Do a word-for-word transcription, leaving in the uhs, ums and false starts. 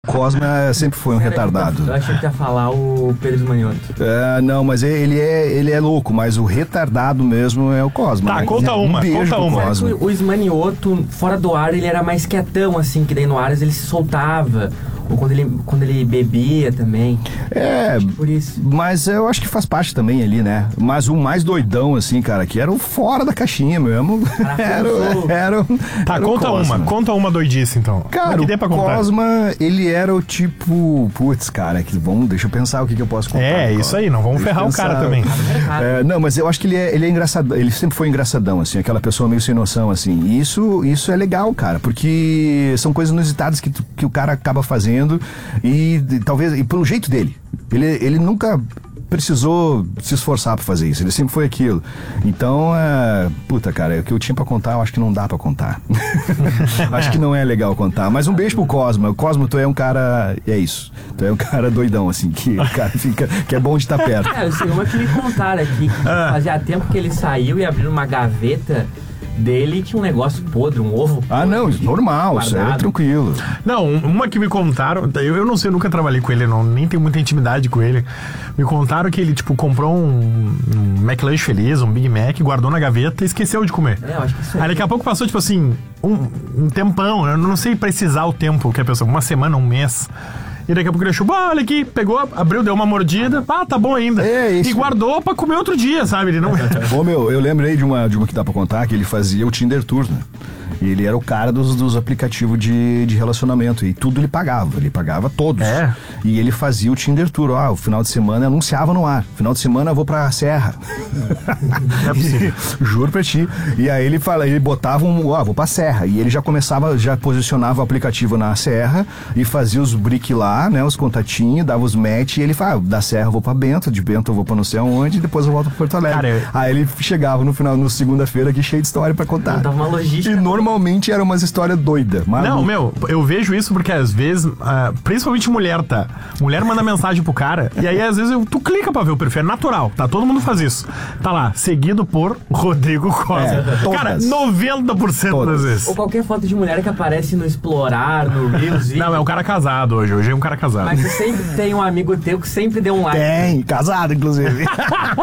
Cosma sempre foi um retardado. Eu achei que ia falar o Pedro Esmanioto. É, não, mas ele é, ele é louco, mas o retardado mesmo é o Cosma. Tá, né? conta um uma, beijo conta pro uma. Cosma. O Esmanioto, fora do ar, ele era mais quietão, assim, que daí no Aras ele se soltava. Ou quando ele, quando ele bebia também. É, por isso. Mas eu acho que faz parte também ali, né? Mas o mais doidão, assim, cara, que era o fora da caixinha mesmo. Era, era, Tá, era conta uma, conta uma doidice, então. Cara, que o dê pra contar. Cosma, ele era o tipo... Putz, cara, que, vamos, deixa eu pensar o que, que eu posso contar. É, isso aí, não vamos Deixa ferrar o pensar. cara também. É, não, mas eu acho que ele é, ele é engraçadão, ele sempre foi engraçadão, assim, aquela pessoa meio sem noção, assim. E isso, isso é legal, cara, porque são coisas inusitadas que, tu, que o cara acaba fazendo e, e talvez, e pelo jeito dele. Ele, ele nunca precisou se esforçar pra fazer isso, ele sempre foi aquilo. Então, é, puta, cara, o que eu tinha pra contar, eu acho que não dá pra contar. Acho que não é legal contar. Mas um beijo pro Cosma. O Cosma, tu é um cara, é isso. Tu é um cara doidão, assim, que o cara fica, que é bom de estar perto. É, eu sei uma que me contaram aqui, que fazia tempo que ele saiu e abriu uma gaveta dele, tinha um negócio podre, um ovo podre. Ah, não, normal, isso é tranquilo. Não, uma que me contaram, eu, eu não sei, eu nunca trabalhei com ele, não, nem tenho muita intimidade com ele. Me contaram que ele, tipo, comprou um, um McLanche Feliz, um Big Mac, guardou na gaveta e esqueceu de comer. É, eu acho que isso aí. Aí daqui a pouco passou, tipo assim, um, um tempão, eu não sei precisar o tempo que a pessoa, uma semana, um mês. E daqui a pouco ele achou, ah, olha aqui, pegou, abriu, deu uma mordida, ah, tá bom ainda. É, isso. E guardou pra comer outro dia, sabe? Ele não... Ô, meu, eu lembrei de uma, de uma que dá pra contar, que ele fazia o Tinder Tour, né? E ele era o cara dos, dos aplicativos de, de relacionamento. E tudo ele pagava. Ele pagava todos. É. E ele fazia o Tinder Tour. Ah, o final de semana anunciava no ar. Final de semana eu vou pra Serra. Não é possível. E, juro pra ti. E aí ele fala, ele botava um, ah, vou pra Serra. E ele já começava, já posicionava o aplicativo na Serra e fazia os brick lá, né? Os contatinhos, dava os match. E ele fala, ah, da Serra eu vou pra Bento, de Bento eu vou pra não sei aonde, e depois eu volto pra Porto Alegre. Cara, eu... Aí ele chegava no final, no segunda-feira aqui cheio de história pra contar. Dava uma logística. E normalmente era umas histórias doidas. Não, meu, eu vejo isso porque às vezes, uh, principalmente mulher, tá? Mulher manda mensagem pro cara e aí às vezes eu, tu clica pra ver o perfil, é natural, tá? Todo mundo faz isso. Tá lá, seguido por Rodrigo Cosma. É, cara, noventa por cento todas. das vezes. Ou qualquer foto de mulher que aparece no Explorar, no Reels. Não, é um cara casado hoje, hoje é um cara casado. Mas você sempre tem um amigo teu que sempre deu um like. Tem, casado inclusive.